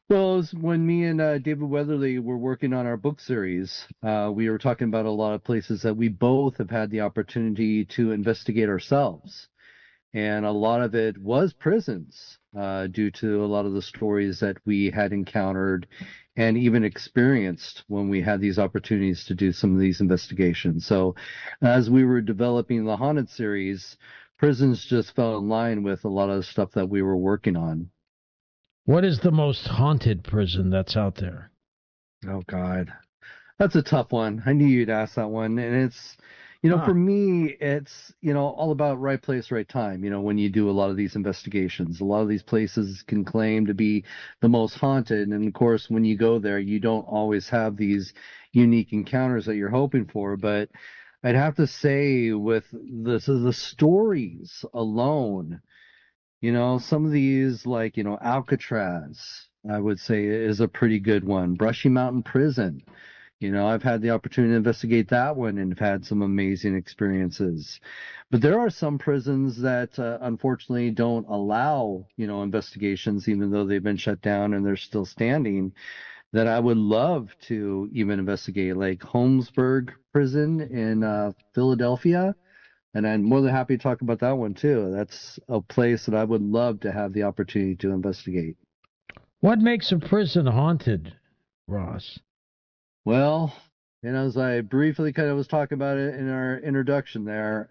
Well, it was when me and David Weatherly were working on our book series. We were talking about a lot of places that we both have had the opportunity to investigate ourselves. And a lot of it was prisons, due to a lot of the stories that we had encountered and even experienced when we had these opportunities to do some of these investigations. So, as we were developing the Haunted series, prisons just fell in line with a lot of the stuff that we were working on. What is the most haunted prison that's out there? Oh, God. That's a tough one. I knew you'd ask that one. And for Ah, me, it's, all about right place, right time. When you do a lot of these investigations, a lot of these places can claim to be the most haunted. And of course, when you go there, you don't always have these unique encounters that you're hoping for. But I'd have to say with the stories alone, some of these like, Alcatraz, I would say is a pretty good one. Brushy Mountain Prison. I've had the opportunity to investigate that one and have had some amazing experiences. But there are some prisons that unfortunately don't allow, investigations, even though they've been shut down and they're still standing, that I would love to even investigate, like Holmesburg Prison in Philadelphia. And I'm more than happy to talk about that one too. That's a place that I would love to have the opportunity to investigate. what makes a prison haunted, Ross? Well, as I briefly kind of was talking about it in our introduction there,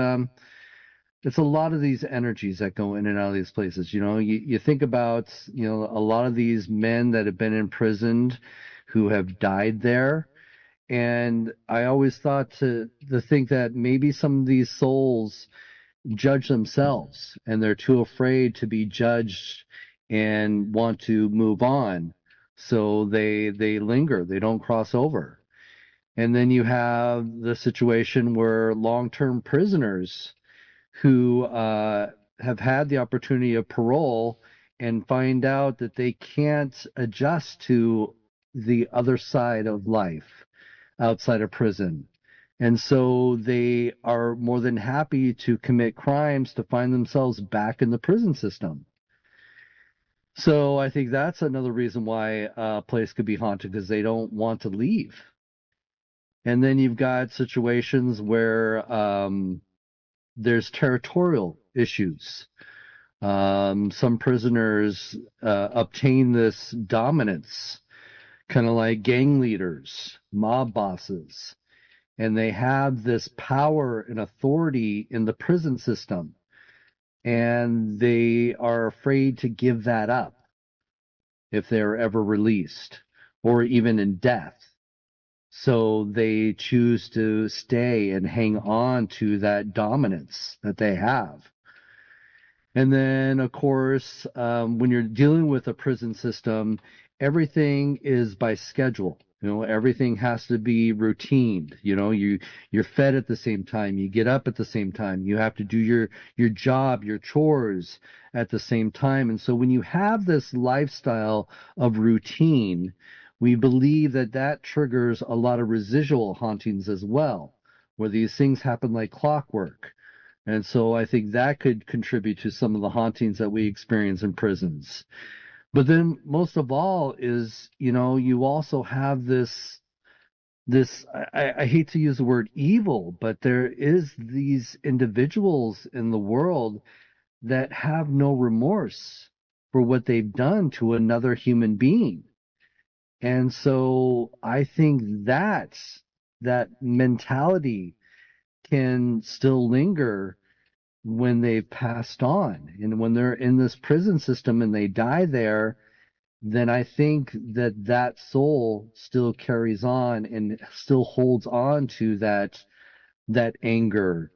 it's a lot of these energies that go in and out of these places. You think about, a lot of these men that have been imprisoned who have died there. And I always thought to think that maybe some of these souls judge themselves and they're too afraid to be judged and want to move on. So they linger, they don't cross over. And then you have the situation where long-term prisoners who have had the opportunity of parole and find out that they can't adjust to the other side of life outside of prison. And so they are more than happy to commit crimes to find themselves back in the prison system. So I think that's another reason why a place could be haunted because they don't want to leave. And then you've got situations where there's territorial issues. Some prisoners obtain this dominance, kind of like gang leaders, mob bosses, and they have this power and authority in the prison system, and they are afraid to give that up if they're ever released or even in death. So they choose to stay and hang on to that dominance that they have. And then, of course, when you're dealing with a prison system, everything is by schedule. Everything has to be routine. You're fed at the same time. You get up at the same time. You have to do your job, your chores at the same time. And so when you have this lifestyle of routine, we believe that that triggers a lot of residual hauntings as well, where these things happen like clockwork. And so I think that could contribute to some of the hauntings that we experience in prisons. But then most of all is, you also have this I hate to use the word evil, but there is these individuals in the world that have no remorse for what they've done to another human being. And so I think that mentality can still linger when they've passed on. And when they're in this prison system and they die there, then I think that soul still carries on and still holds on to that anger.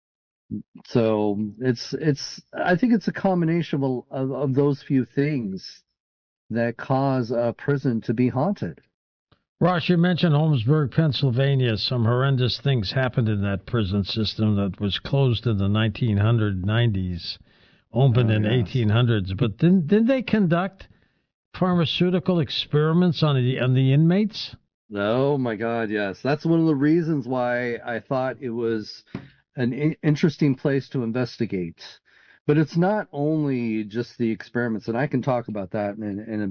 So it's I think it's a combination of those few things that cause a prison to be haunted. Ross, you mentioned Holmesburg, Pennsylvania. Some horrendous things happened in that prison system that was closed in the 1990s, opened Oh in yes. 1800s. But didn't they conduct pharmaceutical experiments on the inmates? Oh my God, yes. That's one of the reasons why I thought it was an interesting place to investigate. But it's not only just the experiments, and I can talk about that in a